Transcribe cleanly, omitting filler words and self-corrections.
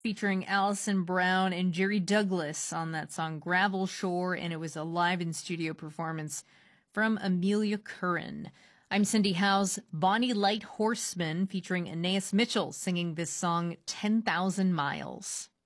featuring Allison Brown and Jerry Douglas on that song Gravel Shore, and it was a live in studio performance from Amelia Curran. I'm Cindy Howe's Bonnie Light Horseman featuring Anais Mitchell singing this song 10,000 Miles.